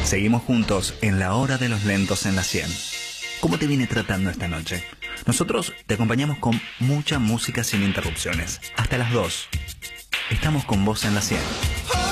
Seguimos juntos en la hora de los lentos en la 100. ¿Cómo te viene tratando esta noche? Nosotros te acompañamos con mucha música sin interrupciones. Hasta las 2. Estamos con vos en la 100.